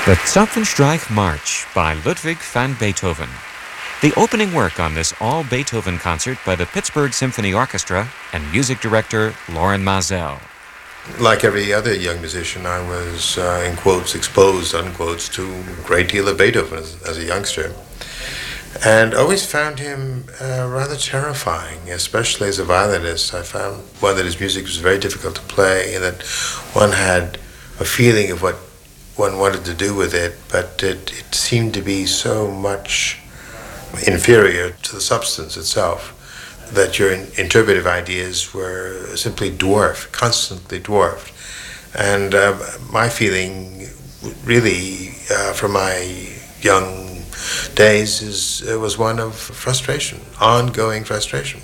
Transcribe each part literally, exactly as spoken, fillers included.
The Zapfenstreich March by Ludwig van Beethoven. The opening work on this all-Beethoven concert by the Pittsburgh Symphony Orchestra and music director Lorin Maazel. Like every other young musician, I was, uh, in quotes, exposed, unquotes, to a great deal of Beethoven as, as a youngster. And always found him uh, rather terrifying, especially as a violinist. I found, one, that his music was very difficult to play, and that one had a feeling of what one wanted to do with it, but it, it seemed to be so much inferior to the substance itself that your in- interpretive ideas were simply dwarfed, constantly dwarfed. And uh, my feeling really uh, from my young days is it was one of frustration, ongoing frustration.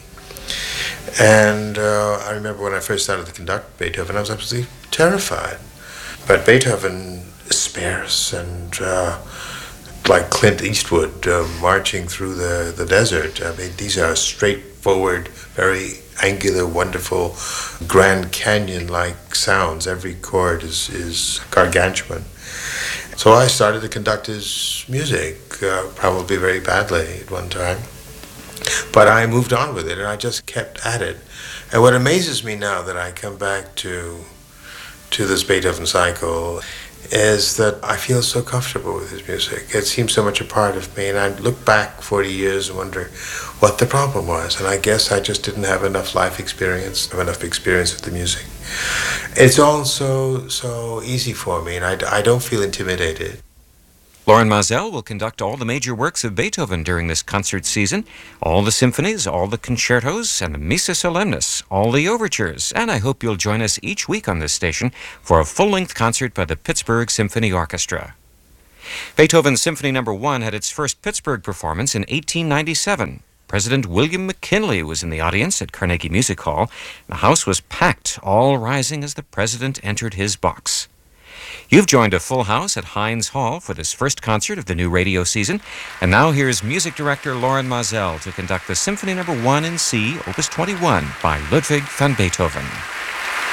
And uh, I remember when I first started to conduct Beethoven, I was absolutely terrified. But Beethoven sparse and uh, like Clint Eastwood uh, marching through the, the desert. I mean, these are straightforward, very angular, wonderful, Grand Canyon-like sounds. Every chord is, is gargantuan. So I started to conduct his music, uh, probably very badly at one time. But I moved on with it, and I just kept at it. And what amazes me now that I come back to to this Beethoven cycle is that I feel so comfortable with his music. It seems so much a part of me, and I look back forty years and wonder what the problem was. And I guess I just didn't have enough life experience, enough experience with the music. It's all so, so easy for me, and I, I don't feel intimidated. Lorin Maazel will conduct all the major works of Beethoven during this concert season, all the symphonies, all the concertos, and the Missa Solemnis, all the overtures. And I hope you'll join us each week on this station for a full-length concert by the Pittsburgh Symphony Orchestra. Beethoven's Symphony Number One had its first Pittsburgh performance in eighteen ninety-seven. President William McKinley was in the audience at Carnegie Music Hall. The house was packed, all rising as the president entered his box. You've joined a full house at Heinz Hall for this first concert of the new radio season. And now here's music director Lorin Maazel to conduct the Symphony Number One in C, Opus twenty-one, by Ludwig van Beethoven.